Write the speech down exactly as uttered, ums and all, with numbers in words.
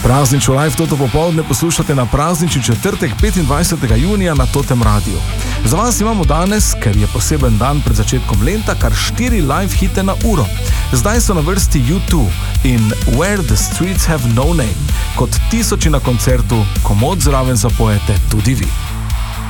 Prazniču Live Toto popoldne poslušate na praznični četrtek petindvajsetega junija na Totem radiju. Za vas imamo danes, ker je poseben dan pred začetkom lenta, kar štiri live hite na uro. Zdaj so na vrsti U dva in Where the Streets Have No Name. Kot tisoči na koncertu, komod zraven zapojete tudi vi.